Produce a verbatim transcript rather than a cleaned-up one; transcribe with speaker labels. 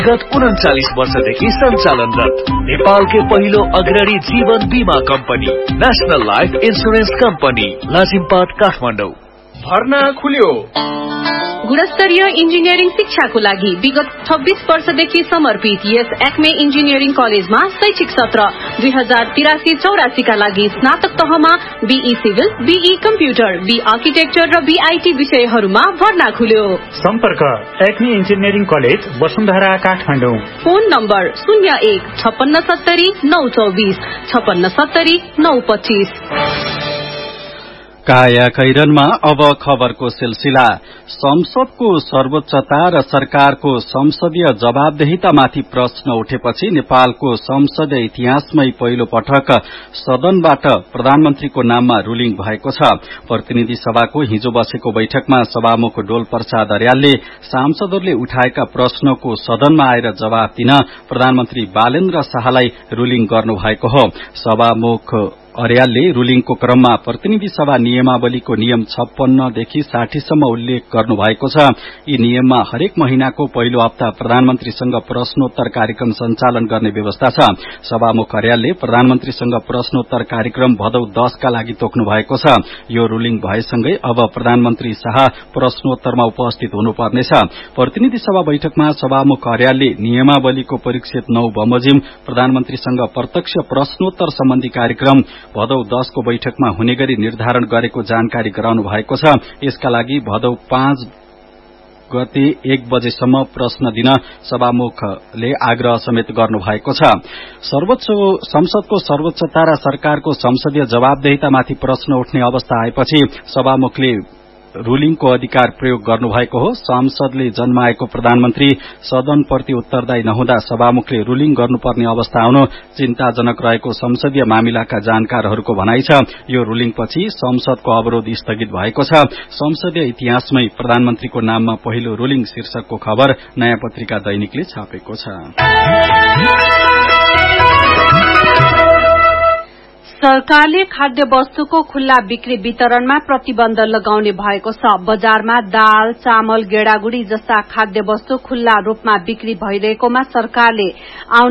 Speaker 1: गत उन्चालीस वर्षदेखि सञ्चालनरत नेपालकै पहिलो अग्रणी जीवन बीमा company national life insurance company Lazimpat Kathmandu.
Speaker 2: भर्ना खुल्यो।
Speaker 3: गुणस्तरीय इन्जिनियरिङ शिक्षाको लागि विगत छब्बीस वर्षदेखि समर्पित यस एक्मे इन्जिनियरिङ कलेजमा शैक्षिक सत्र दुई हजार तिरासी चौरासी का लागि स्नातक तहमा be civil, be computer, be architecture र बीआईटी विषयहरूमा भर्ना खुल्यो।
Speaker 4: सम्पर्क Acme engineering college Vasundhara Kathmandu.
Speaker 3: Phone number शून्य एक छप्पन्न सत्तरी नौ चौबिस छप्पन्न सत्तरी नौ पच्चीस।
Speaker 5: काया कैरनमा अब खबरको सिलसिला। संसदको सर्वोच्चता र सरकारको संसदीय जवाबदेहितामाथि प्रश्न उठेपछि नेपालको संसदीय इतिहासमै पहिलो पटक सदनबाट प्रधानमन्त्रीको नाममा रूलिङ भएको छ। प्रतिनिधि सभाको हिजो बसेको बैठकमा सभामुख डोल प्रसाद अर्यालले सांसदहरूले उठाएका प्रश्नको सदनमा आएर जवाब दिन प्रधानमन्त्री बालेन्द्र शाहलाई रूलिङ गर्नुभएको हो। सभामुख अर्यालले रूलिङको क्रममा प्रतिनिधि सभा नियमावलीको नियम छप्पन्नदेखि साठीसम्म उल्लेख गर्नुभएको छ। यी नियममा हरेक महिनाको पहिलो हप्ता प्रधानमन्त्रीसँग प्रश्नोत्तर कार्यक्रम सञ्चालन गर्ने व्यवस्था छ। सभामुख अर्यालले प्रधानमन्त्रीसँग प्रश्नोत्तर कार्यक्रम भदौ दशका लागि तोक्नु भएको छ। यो रूलिङ भएसँगै अब प्रधानमन्त्री शाह प्रश्नोत्तरमा उपस्थित हुनुपर्नेछ। प्रतिनिधि सभा बैठकमा सभामुख अर्यालले नियमावलीको परिक्षेप नौ बमोजिम प्रधानमन्त्रीसँग प्रत्यक्ष प्रश्नोत्तर सम्बन्धी कार्यक्रम भदौ दशको बैठकमा हुने गरी निर्धारण गरेको जानकारी गराउनु भएको छ। यसका लागि भदौ पाँच गते एक बजेसम्म प्रश्न दिन सभामुखले आग्रह समेत गर्नु भएको छ। सर्वोच्च संसदको सर्वोच्चता र सरकारको संसदीय जवाबदेहितामाथि प्रश्न उठ्ने अवस्था आएपछि सभामुखले रूलिङको अधिकार प्रयोग गर्नुभएको हो। संसदले जन्माएको प्रधानमन्त्री सदनप्रति उत्तरदायी नहुँदा सभामुखले रूलिङ गर्नुपर्ने अवस्था आउनु चिन्ताजनक रहेको संसदीय मामिलाका जानकारहरूको भनाइ छ। यो रूलिङपछि संसदको अवरोध स्थगित भएको छ। संसदीय इतिहासमै प्रधानमन्त्रीको नाममा पहिलो रूलिङ शीर्षकको खबर नयाँ पत्रिका दैनिकले छापेको छ।
Speaker 3: सरकारले खाद्य वस्तुको खुल्ला बिक्री वितरणमा प्रतिबन्ध लगाउने भएको छ। बजारमा दाल, चामल, गेडागुडी जस्ता खाद्य वस्तु खुल्ला रूपमा बिक्री भइरहेकोमा सरकारले